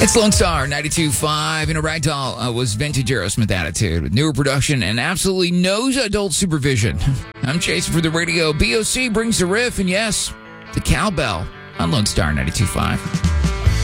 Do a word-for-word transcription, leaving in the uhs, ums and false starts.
It's Lone Star ninety-two point five. You know, Ragdoll uh, was vintage Aerosmith attitude with newer production and absolutely no adult supervision. I'm chasing for the radio. B O C brings the riff, and yes, the cowbell on Lone Star ninety-two point five.